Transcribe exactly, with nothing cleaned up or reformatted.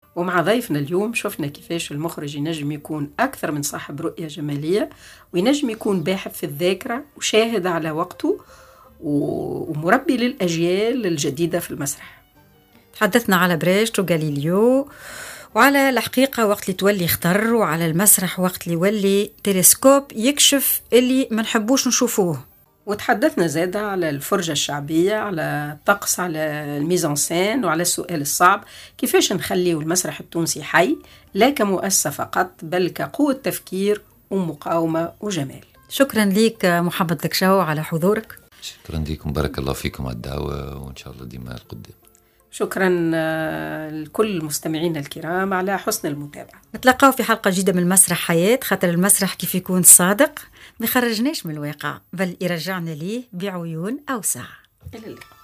ومع ضيفنا اليوم شفنا كيفاش المخرج ينجم يكون أكثر من صاحب رؤية جمالية، وينجم يكون باحث في الذاكرة وشاهد على وقته ومربي للأجيال الجديدة في المسرح. تحدثنا على بريشت وغاليليو، وعلى الحقيقة وقت اللي تولي خطر، وعلى المسرح وقت اللي يولي تلسكوب يكشف اللي ما نحبوش نشوفوه. وتحدثنا زادة على الفرجة الشعبية، على الطقس، على الميزانسين، وعلى السؤال الصعب: كيفاش نخليو المسرح التونسي حي لا كمؤسسة فقط بل كقوة تفكير ومقاومة وجمال. شكرا ليك محمد دكشاو على حضورك. شكرا لكم، بارك الله فيكم على الدعوة، وإن شاء الله ديما القدام. شكرا لكل المستمعين الكرام على حسن المتابعة. نتلقاو في حلقة جديدة من مسرح حياة، خاطر المسرح كيف يكون صادق ما يخرجناش من الواقع بل يرجعنا ليه بعيون أوسع. إلى اللقاء.